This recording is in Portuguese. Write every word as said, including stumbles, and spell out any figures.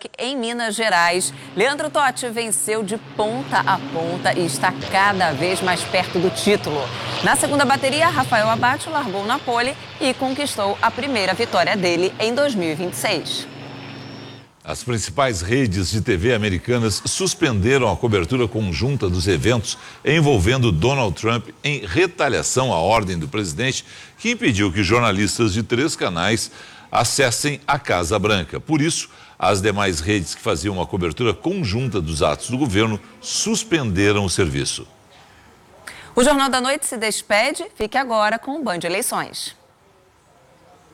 Park, em Minas Gerais. Leandro Totti venceu de ponta a ponta e está cada vez mais perto do título. Na segunda bateria, Rafael Abate largou na pole e conquistou a primeira vitória dele em dois mil e vinte e seis. As principais redes de T V americanas suspenderam a cobertura conjunta dos eventos envolvendo Donald Trump em retaliação à ordem do presidente, que impediu que jornalistas de três canais acessem a Casa Branca. Por isso, as demais redes que faziam a cobertura conjunta dos atos do governo suspenderam o serviço. O Jornal da Noite se despede. Fique agora com o Band Eleições.